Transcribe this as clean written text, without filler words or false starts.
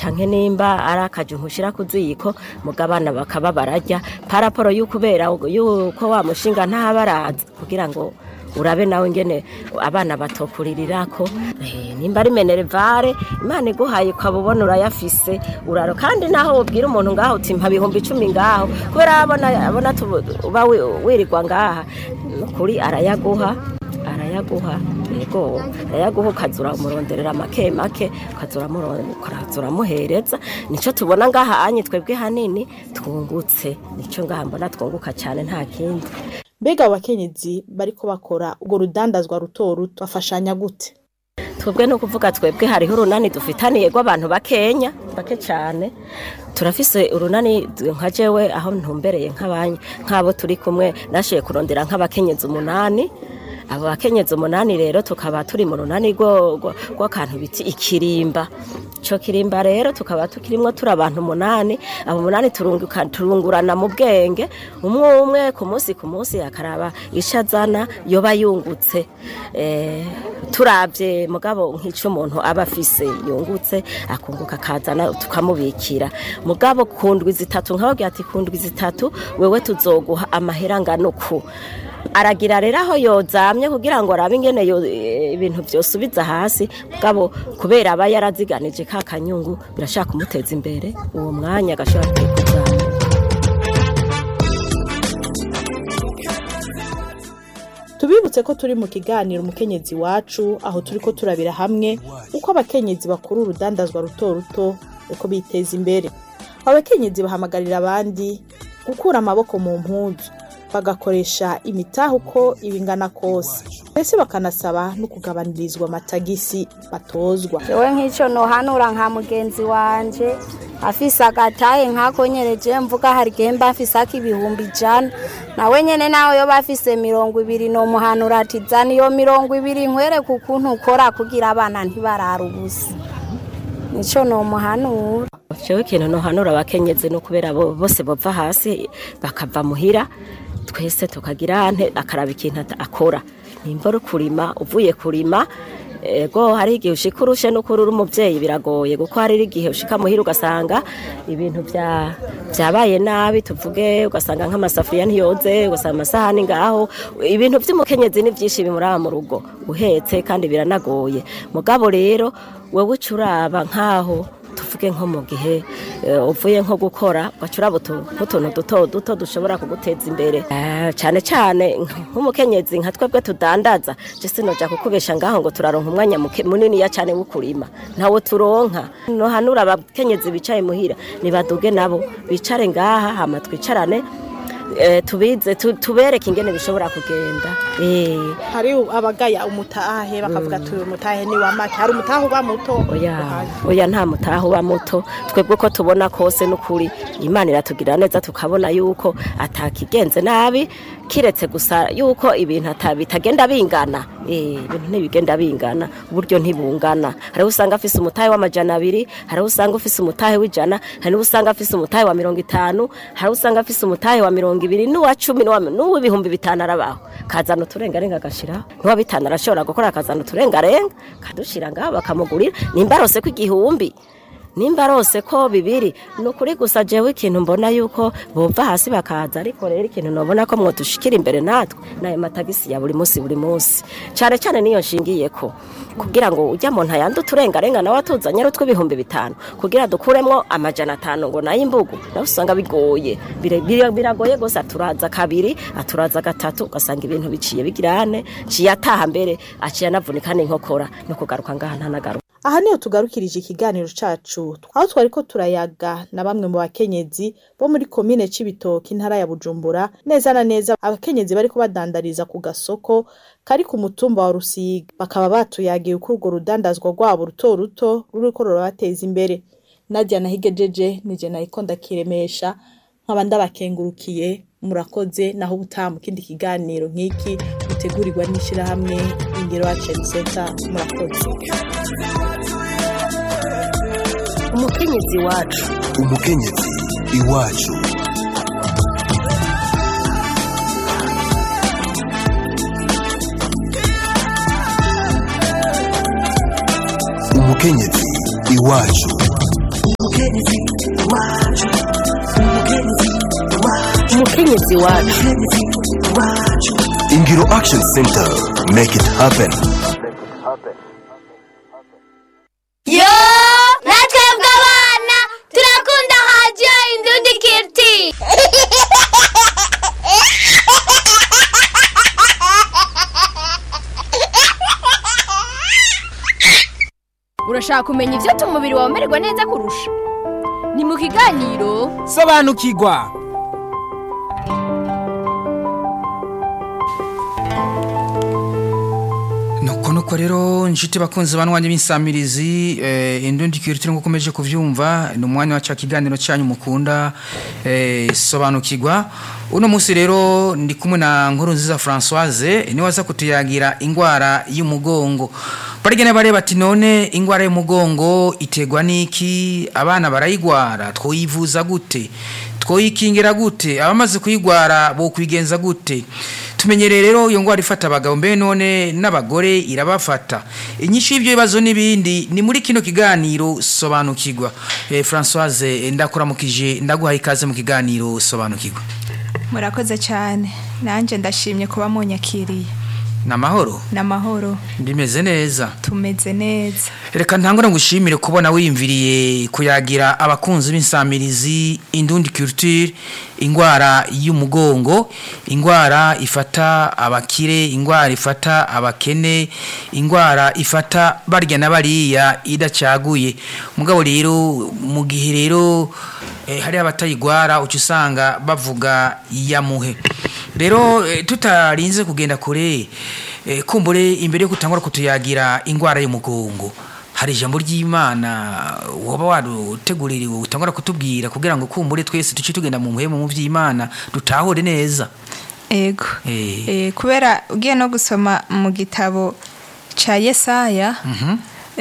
canke nimba ari akajunku ushira ku ziko mugabana bakaba bararya paraporo y'ukubera yuko wa mushinga ntabaraza kugira ngo urabe nawe ngene abana batokuririrako nimba ari menerevare Imana iguhaye ukabubona urayafise uraro kandi naho ubwira umuntu ngaho uti mpa 10,000 ngaho kubera abona uba wirirwa ngaha kuri arayaguha yego arayaguha ukazura umuronderera make ukazura muhereza nico tubona ngaha anye twebwe hanini twungutse nico ngaha mbona twunguka cyane nta kindi. Mbega abakenyezi bariko bakora ubwo rudandazwa ruto bafashanya gute? Twebwe no kuvuga twebwe hariho urunani dufitaniye rw'abantu bakenya bake cyane turafise urunani nka jewe aho ntumbereye nk'abo turi kumwe nashiye kurondera nk'abakenyezi 8 abo bakenyezi 8 rero tukaba turi mu runani rw'akantu biti ikirimba cyo kirimba rero tukaba tukirimwo turi abantu 8 abo 8 turungurana mu bwenge umwe ku munsi akaraba ishazana yoba yungutse turavye mugabo nk'ico umuntu aba afise yungutse akunguka kazana tukamubikira mugabo kundwi 3 nkabagira ati kundwi 3 wewe tuzoguha amahera nganuku aragira rero aho yozamye kugira ngo arabe ingene ibintu byosubiza hasi mugabo kubera aba yaraziganije ka kanyungu birashaka kumuteza imbere uwo mwanya gashobora kuzana. Tubibutse ko turi mu kiganiro umukenyezi wacu aho turiko turabira hamwe uko abakenyezi bakuru urudandazwa ruto uko biteza imbere. Abakenyezi bahamagarira abandi gukura amaboko mu mpuzu bagakoresha imitaho uko ibingana kose mbese bakanasaba no kugabanirizwa amatagisi batozwa. Jewe nk'icyo nohanura nka mugenzi wanje afise agataye nkako nyereje mvuga hari gemba afise ak'ibihumbi 100 nawe nyene nawe yo bafise 20 no muhanura ati zani yo 20 nkwere kukuntu ukora kugira abana ntibarara ubusa nico no muhanura. Jewe kintu nohanura abakenyezi no kubera bose bava hasi bakava muhira twese tukagira akaraba ikintu akora nimba kurima uvuye kurima ego hari igihe ushikurushe no kurura umuvyeyi biragoye guko hari igihe ushika muhira ugasanga ibintu byabaye nabi tuvuge ugasanga nk'amasafuriya ntiyoze ugasanga amasahani ngaho ibintu by'umukenyezi ni byinshi bimuraba mu rugo uhetse kandi biranagoye mugabo rero wewe ucuraba nkaho tuvuge nko mu gihe uvuye nko gukora bacuraba utuntu duto dushobora kuguteza imbere cyane cyane nk'umukenyezi nka twebwe tudandaza je sinoja kukubesha ngaho ngo turaronka umwanya munini ya cyane wukurima ntawo turonka no hanura abakenyezi bicaye muhira nibaduge nabo bicare ngaha hama twicarane tubize tubereke ingene bishobora kugenda. Hari abagaya umutahe bakavuga tu umutahe ni wa make hari umutahe uba muto oya nta mutahe uba muto twebwe ko tubona kose n'ukuri Imana iratugira neza tukabona yuko atakigenze nabi kiretse gusa yuko ibintu bitagenda bingana ibintu ntibigenda bingana uburyo ntibungana hari usanga afise umutahe w'200 hari usanga ufise umutahe w'100 hari usanga afise umutahe wa 50 hari usanga afise umutahe wa 20 n'uwa 10 n'uw'ibihumbi 5 arabaho kazana turengarenga gashira n'uwa 5 arashobora gukora kazana turengarenga kadushira ngaho bakamugurira nimba rose ko igihumbi nimba rose ko 2 nukuri gusa jewe ikintu mbona yuko bova hasi bakaza ariko rero ikintu nobona ko mwo dushikira imbere natwe naye matagisi ya buri munsi cyane cyane niyo nshingiye ko kugira ngo ujya mu ntayandi turengarenga nawe atuzanye rutwe 500 kugira dukuremwo 500 ngo naye imbugu nawe usanga bigoye biragoye gose aturaza 2 aturaza 3 ugasanga ibintu biciye bigirane ciyataha mbere aciye navunika n'inkokora no kugaruka ngaha ntanagaruka. Aha niyo tugarukirije ikiganiro cacu aho twariko turayaga na bamwe mu bakenyezi bo muri komine Cibitoke intara ya Bujumbura neza na neza abakenyezi bariko badandariza ku gasoko kari ku mutumba wa Rusiga bakaba batuyagiye uko urwo rudandazwa rwabo ruto ruriko rurabateza imbere. Nadia Nahigejeje nije nayiko ndakiremesha nkaba ndabakengurukiye murakoze naho ubutamu kindi kiganiro nk'iki gutegurirwa n'ishira hamwe Ingiro Action Center murakoze. Umukenyezi wacu iwacu umukenyezi iwacu umukenyezi wacu. Ingiro Action Center, make it happen. Yo, natwebwe abana turakunda radio Indundi Kirti. Urashaka kumenya ivyo tumubiri wawe umererwa neza kurusha? Ni mu kiganiro Sobanukirwa. Nuko rero njiti bakunze banwanye b'insamirizi Indundi Kirti ngo komeje kuvyumva no mwanya wa kiganiro cyanyu mukunda Sobanukirwa. Uno musi rero ndi kumwe na Nkurunziza Françoise ni waza kutuyagira ingwara y'umugongo. Barigene bareba ati none ingwara y'umugongo itegwa niki, abana barayigwara, twoyivuza gute, twoyikingira gute, abamaze kuyigwara bo kwigenza gute. Tumenyereye rero iyo ngwara ifata abagabo mbe none n'abagore irabafata. Inyishu y'ibyo bibazo n'ibindi ni muri kino kiganiro Sobanukirwa. Françoise ndakuramukije ndaguhaye ikaze mu kiganiro Sobanukirwa. Murakoze cyane nanje ndashimye kuba munyakiriye. Namahoro ndimeze neza. Tumeze neza. Reka ntangura ngushimire kubona wiyumviriye kuyagira abakunzi b'insamirizi Indundi Culture ingwara y'umugongo, ingwara ifata abakire, ingwara ifata abakene, ingwara ifata barya na bariya idacaguye. Mugabo rero mu gihe rero hari abatayigwara ucusanga bavuga yamuhe. Rero tutarinze kugenda kure kumbure imbere yo kutangura kutuyagira ingwara y'umugongo hari ijambo ry'Imana woba waruteguririwe utangura kutubwira kugira ngo kumbure twese tuci tugenda mu muhemo mu vy'Imana dutahure neza. Ego kubera ugiye no gusoma mu gitabo ca Yesaya